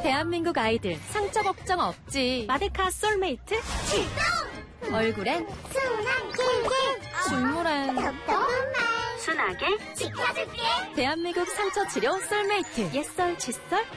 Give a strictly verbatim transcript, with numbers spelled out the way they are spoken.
대한민국 아이들 상처 걱정 없지. 마데카 솔메이트 출동! 얼굴엔 순한 길게 식물엔 똑똑한 말 순하게 지켜줄게. 대한민국 상처 치료 솔메이트 옛설 칫솔